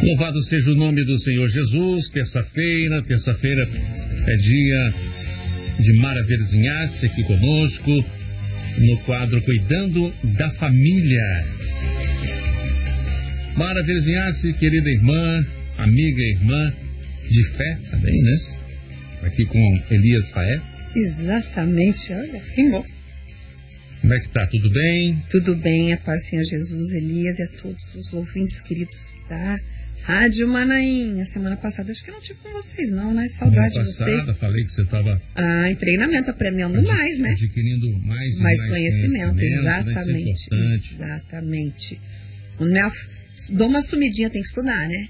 Louvado seja o nome do Senhor Jesus. Terça-feira é dia de Mara Verzinhasse aqui conosco no quadro Cuidando da Família. Mara Verzinhasse, querida irmã, amiga irmã de fé também, né? Aqui com Elias Faé. Exatamente, olha, rimou. Como é que tá? Tudo bem? Tudo bem, a paz do Senhor Jesus, Elias e a todos os ouvintes queridos da Rádio Manaim. A semana passada acho que eu não tive com vocês não, né? Saudade de vocês. Falei que você estava em treinamento, aprendendo mais, né? Adquirindo mais conhecimento. Exatamente. Exatamente. Exatamente. Dou uma sumidinha, tem que estudar, né?